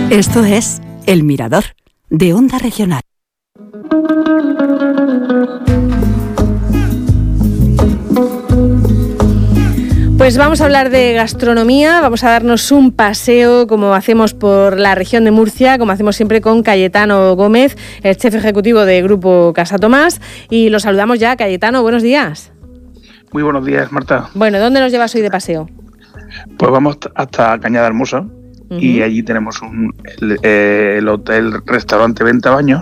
Esto es El Mirador, de Onda Regional. Pues vamos a hablar de gastronomía, vamos a darnos un paseo como hacemos por la región de Murcia, como hacemos siempre con Cayetano Gómez, el chef ejecutivo de Grupo Casa Tomás, y lo saludamos ya. Cayetano, buenos días. Muy buenos días, Marta. Bueno, ¿dónde nos llevas hoy de paseo? Pues vamos hasta Cañada Hermosa, y allí tenemos el hotel-restaurante Venta Baños,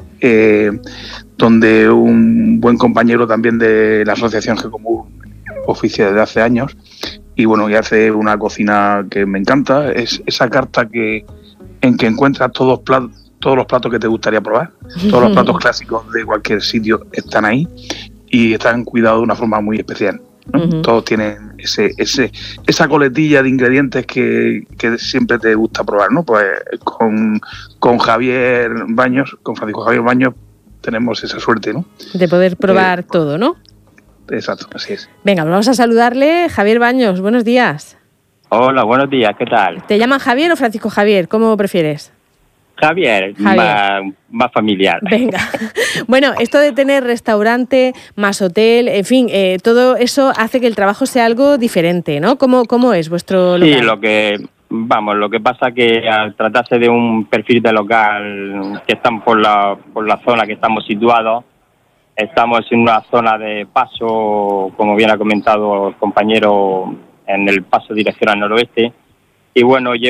donde un buen compañero también de la asociación Gecomur oficia desde hace años, y bueno, y hace una cocina que me encanta. Es esa carta en que encuentras todos los platos que te gustaría probar. Todos los platos clásicos de cualquier sitio están ahí y están cuidados de una forma muy especial, ¿no? Todos tienen esa coletilla de ingredientes que siempre te gusta probar, ¿no? Pues con Javier Baños, con Francisco Javier Baños, tenemos esa suerte, ¿no? De poder probar todo, ¿no? Exacto, así es. Venga, vamos a saludarle. Javier Baños, buenos días. Hola, buenos días, ¿qué tal? ¿Te llaman Javier o Francisco Javier? ¿Cómo prefieres? Javier. Más familiar. Venga. Bueno, esto de tener restaurante más hotel, en fin, todo eso hace que el trabajo sea algo diferente, ¿no? ¿Cómo es vuestro local? Sí, lo que pasa que al tratarse de un perfil de local que están por la zona que estamos situados, estamos en una zona de paso, como bien ha comentado el compañero, en el paso dirección al noroeste. Y bueno, y es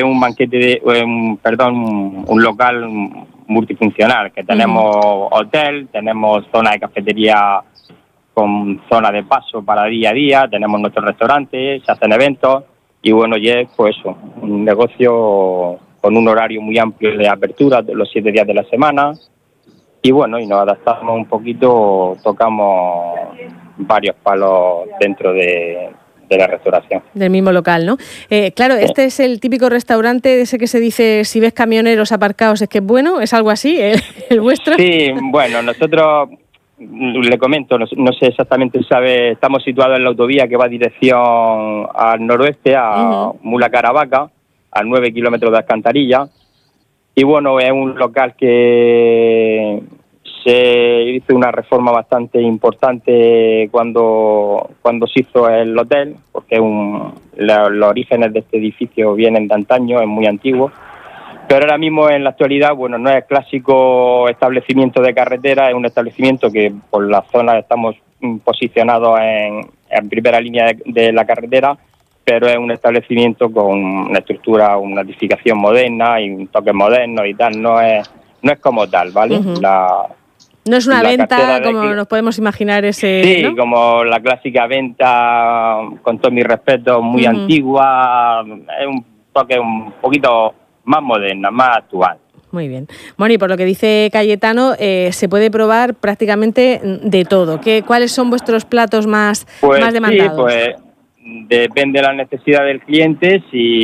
un local multifuncional, que tenemos hotel, tenemos zona de cafetería con zona de paso para día a día, tenemos nuestro restaurante, se hacen eventos, y bueno, y es pues eso, un negocio con un horario muy amplio de apertura, de los 7 días de la semana. Y bueno, y nos adaptamos un poquito, tocamos varios palos dentro de la restauración. Del mismo local, ¿no? Claro, sí. Este es el típico restaurante de ese que se dice, si ves camioneros aparcados es que es bueno, ¿es algo así, el vuestro? Sí, bueno, nosotros, le comento, no sé exactamente, estamos situados en la autovía que va dirección al noroeste, a Mula Caravaca, a 9 kilómetros de Alcantarilla. Y bueno, es un local que se hizo una reforma bastante importante cuando se hizo el hotel, porque los orígenes de este edificio vienen de antaño, es muy antiguo. Pero ahora mismo, en la actualidad, bueno, no es clásico establecimiento de carretera, es un establecimiento que por la zona estamos posicionados en primera línea de la carretera, pero es un establecimiento con una estructura, una edificación moderna y un toque moderno y tal, no es como tal, ¿vale? No es una venta como nos podemos imaginar ese, sí, ¿no? Como la clásica venta, con todo mi respeto, muy antigua, es un toque un poquito más moderna, más actual. Muy bien. Bueno, y por lo que dice Cayetano, se puede probar prácticamente de todo. ¿Cuáles son vuestros platos más demandados? Sí, pues depende de la necesidad del cliente.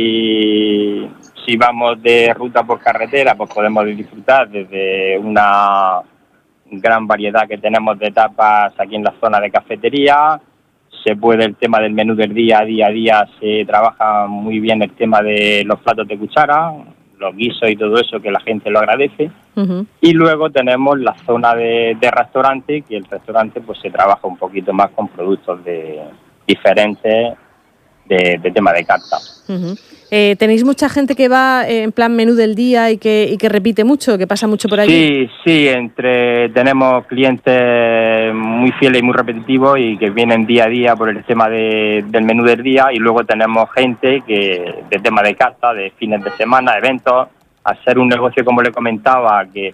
Si vamos de ruta por carretera, pues podemos disfrutar desde una gran variedad que tenemos de tapas aquí en la zona de cafetería. Se puede el tema del menú del día a día, se trabaja muy bien el tema de los platos de cuchara, los guisos y todo eso, que la gente lo agradece. Y luego tenemos la zona de restaurante, que el restaurante pues se trabaja un poquito más con productos diferentes de tema de carta. ¿Tenéis mucha gente que va en plan menú del día y que repite mucho, que pasa mucho por allí? Sí, tenemos clientes muy fieles y muy repetitivos y que vienen día a día por el tema del menú del día, y luego tenemos gente que de tema de carta, de fines de semana, eventos. Al ser un negocio, como le comentaba, que